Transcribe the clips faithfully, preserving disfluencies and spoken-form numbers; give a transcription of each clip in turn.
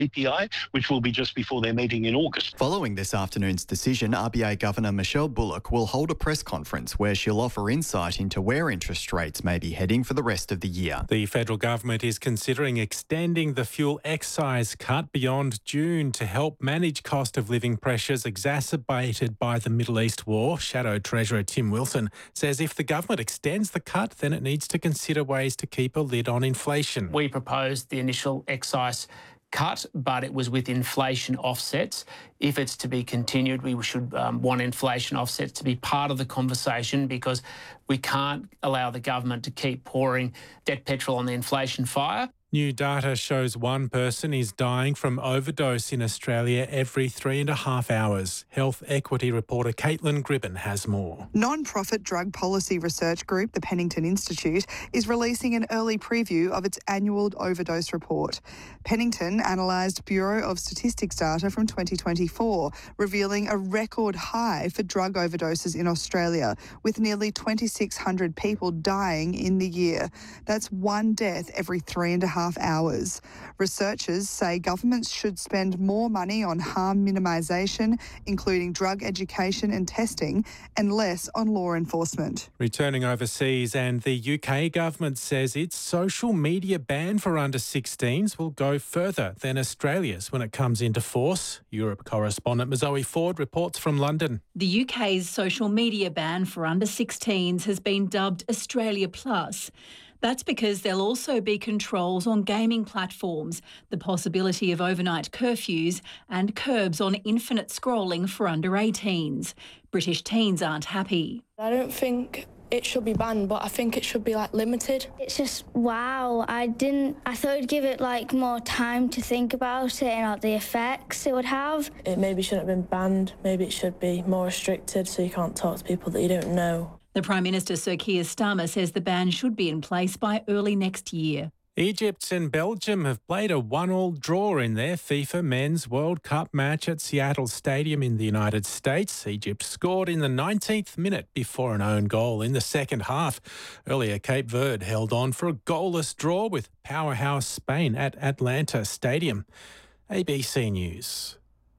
C P I, which will be just before their meeting in August. Following this afternoon's decision, R B A Governor Michelle Bullock will hold a press conference where she'll offer insight into where interest rates may be heading for the rest of the year. The federal government is considering extending the fuel excise cut beyond June to help manage cost of living pressures exacerbated by the Middle East war. Shadow Treasurer Tim Wilson says if the government extends the cut, then it needs to consider ways to keep a lid on inflation. We proposed the initial excise cut, but it was with inflation offsets. If it's to be continued, we should um, want inflation offsets to be part of the conversation, because we can't allow the government to keep pouring debt petrol on the inflation fire. New data shows one person is dying from overdose in Australia every three and a half hours. Health equity reporter Caitlin Gribben has more. Non-profit drug policy research group, the Pennington Institute, is releasing an early preview of its annual overdose report. Pennington analysed Bureau of Statistics data from twenty twenty-four, revealing a record high for drug overdoses in Australia, with nearly twenty-six hundred people dying in the year. That's one death every three and a half hours. Researchers say governments should spend more money on harm minimisation, including drug education and testing, and less on law enforcement. Returning overseas, and the U K government says its social media ban for under sixteens will go further than Australia's when it comes into force. Europe correspondent Zoe Ford reports from London. The U K's social media ban for under sixteens has been dubbed Australia Plus. That's because there'll also be controls on gaming platforms, the possibility of overnight curfews and curbs on infinite scrolling for under eighteens. British teens aren't happy. I don't think it should be banned, but I think it should be like limited. It's just wow. I didn't. I thought it'd give it like more time to think about it and like the effects it would have. It maybe shouldn't have been banned. Maybe it should be more restricted so you can't talk to people that you don't know. The Prime Minister, Sir Keir Starmer, says the ban should be in place by early next year. Egypt and Belgium have played a one-all draw in their FIFA Men's World Cup match at Seattle Stadium in the United States. Egypt scored in the nineteenth minute before an own goal in the second half. Earlier, Cape Verde held on for a goalless draw with powerhouse Spain at Atlanta Stadium. A B C News.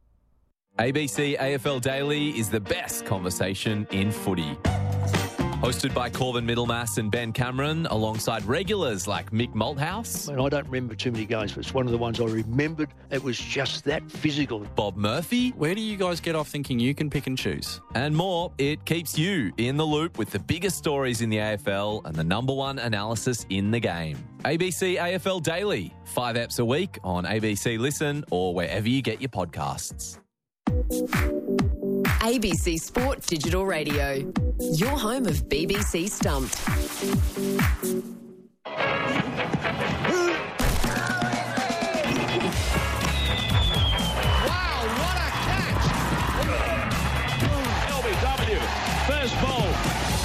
A B C A F L Daily is the best conversation in footy. Hosted by Corbin Middlemass and Ben Cameron, alongside regulars like Mick Malthouse. I don't remember too many games, but it's one of the ones I remembered. It was just that physical. Bob Murphy. Where do you guys get off thinking you can pick and choose? And more. It keeps you in the loop with the biggest stories in the A F L and the number one analysis in the game. A B C A F L Daily. Five eps a week on A B C Listen or wherever you get your podcasts. A B C Sport Digital Radio, your home of B B C Stumped. Wow, what a catch! L B W, first ball.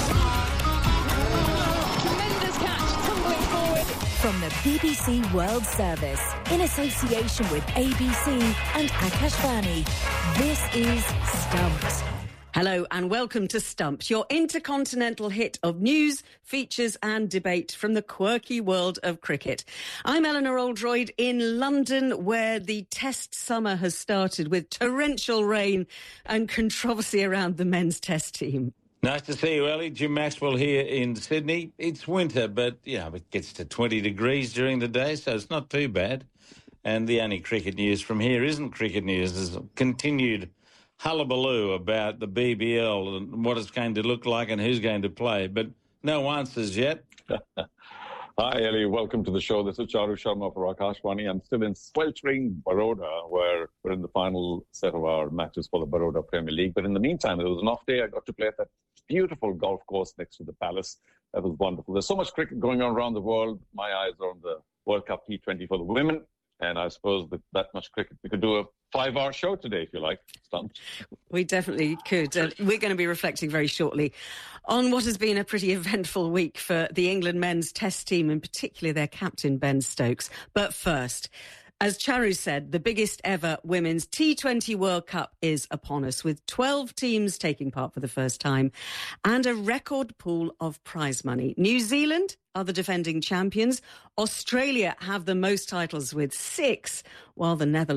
Tremendous catch, tumbling forward. From the B B C World Service, in association with A B C and Akashvani, this is Stumped. Hello and welcome to Stumped, your intercontinental hit of news, features and debate from the quirky world of cricket. I'm Eleanor Oldroyd in London, where the Test summer has started with torrential rain and controversy around the men's Test team. Nice to see you, Ellie. Jim Maxwell here in Sydney. It's winter, but, you know, it gets to twenty degrees during the day, so it's not too bad. And the only cricket news from here isn't cricket news. There's continued hullabaloo about the B B L and what it's going to look like and who's going to play, but no answers yet. Hi, Ellie. Welcome to the show. This is Charu Sharma for Akashvani. I'm still in sweltering Baroda, where we're in the final set of our matches for the Baroda Premier League. But in the meantime, it was an off day. I got to play at that beautiful golf course next to the Palace. That was wonderful. There's so much cricket going on around the world. My eyes are on the World Cup T twenty for the women. And I suppose with that much cricket, we could do a five-hour show today, if you like. Stumped. We definitely could. Uh, we're going to be reflecting very shortly on what has been a pretty eventful week for the England men's Test team, and particularly their captain, Ben Stokes. But first, As Charu said, the biggest ever women's T twenty World Cup is upon us, with twelve teams taking part for the first time and a record pool of prize money. New Zealand are the defending champions. Australia have the most titles with six, while the Netherlands